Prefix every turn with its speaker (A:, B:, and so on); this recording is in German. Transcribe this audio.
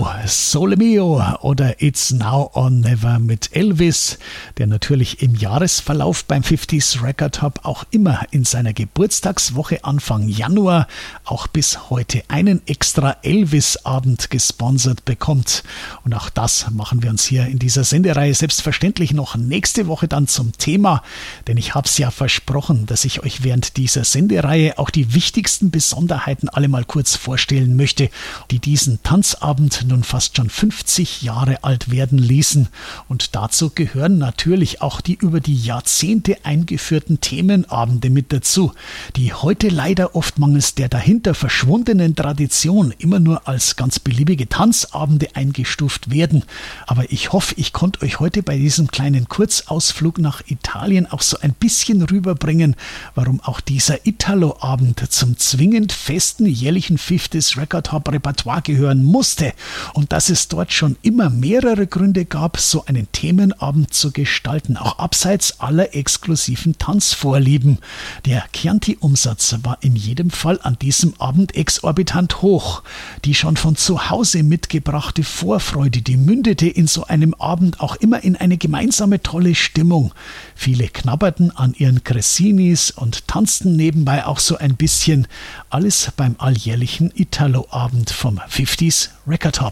A: Mio, Sole Mio oder It's Now or Never mit Elvis, der natürlich im Jahresverlauf beim 50s Record Hub auch immer in seiner Geburtstagswoche Anfang Januar auch bis heute einen extra Elvis-Abend gesponsert bekommt. Und auch das machen wir uns hier in dieser Sendereihe selbstverständlich noch nächste Woche dann zum Thema, denn ich habe es ja versprochen, dass ich euch während dieser Sendereihe auch die wichtigsten Besonderheiten alle mal kurz vorstellen möchte, die diesen Tanzabend nun fast schon 50 Jahre alt werden ließen. Und dazu gehören natürlich auch die über die Jahrzehnte eingeführten Themenabende mit dazu, die heute leider oft mangels der dahinter verschwundenen Tradition immer nur als ganz beliebige Tanzabende eingestuft werden. Aber ich hoffe, ich konnte euch heute bei diesem kleinen Kurzausflug nach Italien auch so ein bisschen rüberbringen, warum auch dieser Italo-Abend zum zwingend festen jährlichen 50s Record Hub Repertoire gehören musste und dass es dort schon immer mehrere Gründe gab, so einen Themenabend zu gestalten, auch abseits aller exklusiven Tanzvorlieben. Der Chianti-Umsatz war in jedem Fall an diesem Abend exorbitant hoch. Die schon von zu Hause mitgebrachte Vorfreude, die mündete in so einem Abend auch immer in eine gemeinsame tolle Stimmung. Viele knabberten an ihren Cressinis und tanzten nebenbei auch so ein bisschen. Alles beim alljährlichen Italo-Abend vom 50s Record Hub.